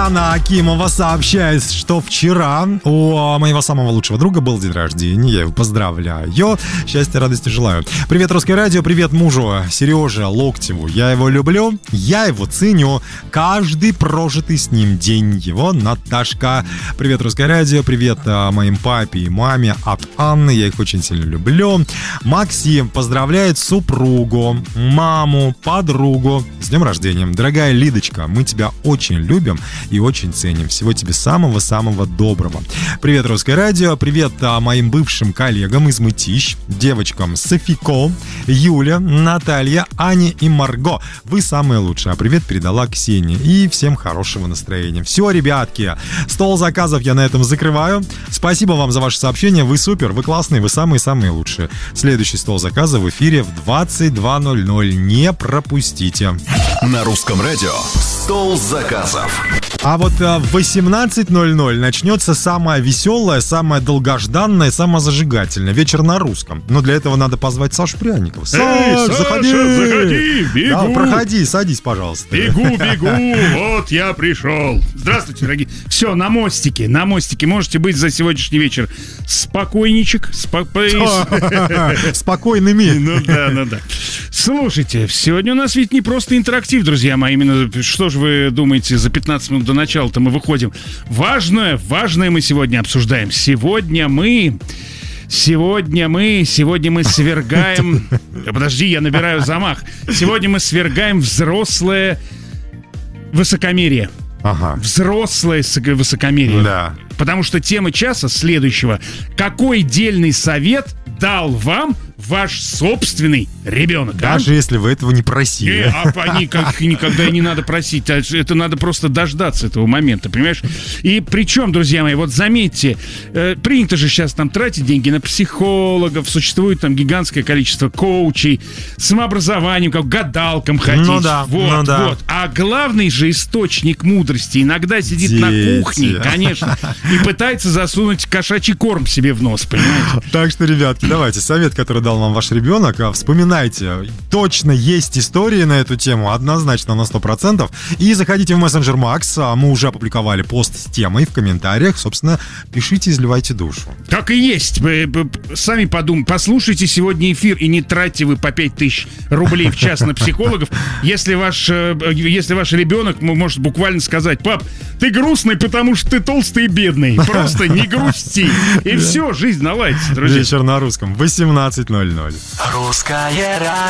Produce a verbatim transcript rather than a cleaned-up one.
Яна Акимова сообщает, что вчера у моего самого лучшего друга был день рождения. Я его поздравляю. Счастья, радости желаю. Привет, Русское радио, привет мужу Сереже Локтеву. Я его люблю, я его ценю. Каждый прожитый с ним день. Его Наташка. Привет, Русское радио, привет моим папе и маме от Анны. Я их очень сильно люблю. Максим поздравляет супругу, маму, подругу с днем рождения. Дорогая Лидочка, мы тебя очень любим и очень ценим. Всего тебе самого-самого доброго. Привет, Русское радио. Привет а, моим бывшим коллегам из Мытищ, девочкам Софико, Юля, Наталья, Аня и Марго. Вы самые лучшие. А привет передала Ксения. И всем хорошего настроения. Все, ребятки, стол заказов я на этом закрываю. Спасибо вам за ваше сообщение. Вы супер, вы классные, вы самые-самые лучшие. Следующий стол заказов в эфире в двадцать два ноль ноль. Не пропустите. На Русском радио стол заказов. А вот а, в восемнадцать ноль ноль начнется самое веселое, самое долгожданное, самое зажигательное. Вечер на русском. Но для этого надо позвать Сашу Пряникова. Саш, Эй, Саша, заходи! заходи! Бегу! Да, проходи, садись, пожалуйста. Бегу, бегу! Вот я пришел. Здравствуйте, дорогие. Все, на мостике, на мостике. Можете быть за сегодняшний вечер спокойничек. Спокойными. Ну да, ну да. Слушайте, сегодня у нас ведь не просто интерактив, друзья мои. Именно, что же вы думаете, за пятнадцать минут до начала-то мы выходим. Важное, важное мы сегодня обсуждаем. Сегодня мы... Сегодня мы, сегодня мы свергаем... Подожди, я набираю замах. Сегодня мы свергаем взрослое высокомерие. Ага. Взрослое высокомерие. Да. Потому что тема часа следующего. Какой дельный совет дал вам ваш собственный ребенок? Даже а? если вы этого не просили. Не, а никак, никогда и не надо просить. Это надо просто дождаться этого момента, понимаешь? И причем, друзья мои, вот заметьте, э, принято же сейчас там тратить деньги на психологов, существует там гигантское количество коучей, самообразованием, как гадалкам ходить. Ну да, вот, ну да. вот. А главный же источник мудрости иногда сидит Дети. на кухне, конечно, и пытается засунуть кошачий корм себе в нос, понимаете? Так что, ребятки, давайте, совет, который дал вам ваш ребенок, вспоминайте, точно есть истории на эту тему, однозначно на сто процентов, и заходите в мессенджер Макс, мы уже опубликовали пост с темой в комментариях, собственно, пишите, изливайте душу. Так и есть, вы, вы сами подумайте, послушайте сегодня эфир и не тратьте вы по пять тысяч рублей в час на психологов, если ваш, если ваш ребенок может буквально сказать: пап, ты грустный, потому что ты толстый и бедный, просто не грусти, и все, жизнь наладится, друзья. Вечер на русском, восемнадцать ноль ноль. Русское радио.